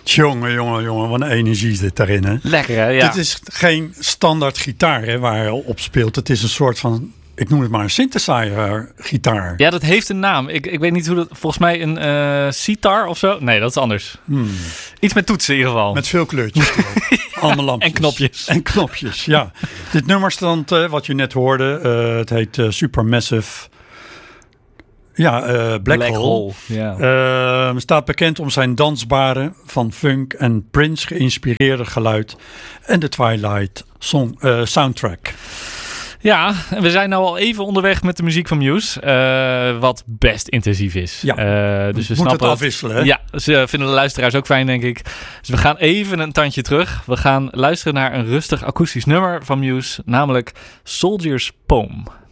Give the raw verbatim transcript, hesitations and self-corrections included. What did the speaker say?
Jongen, jongen, jongen, wat een energie zit daarin, hè? Lekker, hè? Ja. Dit is geen standaard gitaar, hè, waar je op speelt. Het is een soort van, ik noem het maar een synthesizer gitaar. Ja, dat heeft een naam. Ik, ik weet niet hoe dat... Volgens mij een uh, sitar of zo? Nee, dat is anders. Hmm. Iets met toetsen in ieder geval. Met veel kleurtjes erop. Allemaal lampjes. En knopjes. En knopjes, ja. Dit nummer stond, uh, wat je net hoorde, uh, het heet uh, Supermassive... Ja, uh, Black, Black Hole. Hole ja. Uh, staat bekend om zijn dansbare, van funk en Prince geïnspireerde geluid en de Twilight song, uh, soundtrack. Ja, we zijn nou al even onderweg met de muziek van Muse, uh, wat best intensief is. Ja, uh, dus we moet snappen het afwisselen, hè? Ja, ze vinden de luisteraars ook fijn, denk ik. Dus we gaan even een tandje terug. We gaan luisteren naar een rustig akoestisch nummer van Muse, namelijk Soldier's Poem.